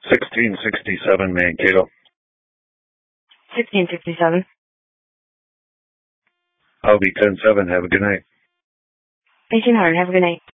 1667 Mankato. 1667. I'll be 10-7. Have a good night. 1800. Have a good night.